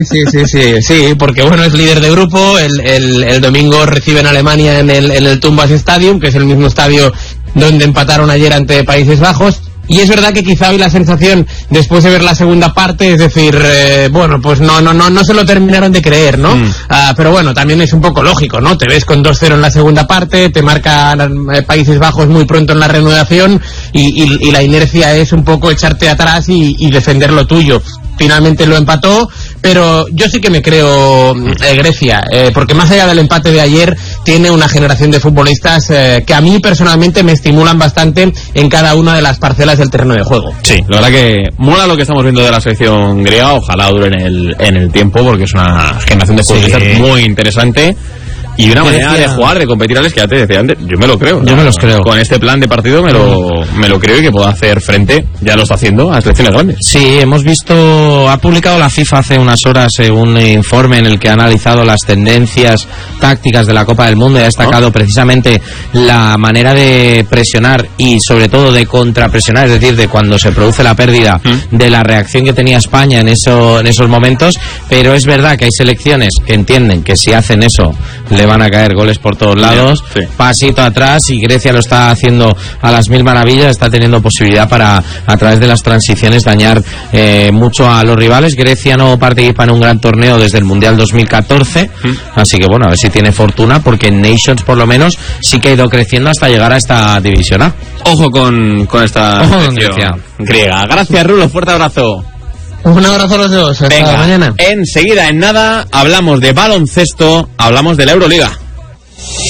Sí, porque bueno, es líder de grupo, el domingo recibe en Alemania en el Tumbas Stadium, que es el mismo estadio donde empataron ayer ante Países Bajos. Y es verdad que quizá hoy la sensación, después de ver la segunda parte, es decir, bueno, pues no se lo terminaron de creer, ¿no? Pero bueno, también es un poco lógico, ¿no? Te ves con 2-0 en la segunda parte, te marcan Países Bajos muy pronto en la reanudación y la inercia es un poco echarte atrás y defender lo tuyo. Finalmente lo empató, pero yo sí que me creo Grecia, porque más allá del empate de ayer, tiene una generación de futbolistas que a mí personalmente me estimulan bastante en cada una de las parcelas del terreno de juego. Sí, la verdad que mola lo que estamos viendo de la selección griega, ojalá dure en el tiempo, porque es una generación de futbolistas muy interesante. Y una manera de jugar, de competir, Alex, que ya te decía antes, yo me lo creo. Yo me los creo. Con este plan de partido me lo creo y que pueda hacer frente, ya lo está haciendo, a selecciones grandes. Sí, hemos visto, ha publicado la FIFA hace unas horas un informe en el que ha analizado las tendencias tácticas de la Copa del Mundo y ha destacado precisamente la manera de presionar y sobre todo de contrapresionar, es decir, de cuando se produce la pérdida, de la reacción que tenía España en esos momentos, pero es verdad que hay selecciones que entienden que si hacen eso le van a caer goles por todos lados, pasito atrás, y Grecia lo está haciendo a las mil maravillas, está teniendo posibilidad para, a través de las transiciones, dañar mucho a los rivales. Grecia no participa en un gran torneo desde el Mundial 2014, así que bueno, a ver si tiene fortuna, porque en Nations por lo menos sí que ha ido creciendo hasta llegar a esta División A. Ojo con esta Grecia griega. Gracias, Rulo, fuerte abrazo. Un abrazo a los dos, hasta mañana. Enseguida, en nada, hablamos de baloncesto, hablamos de la Euroliga.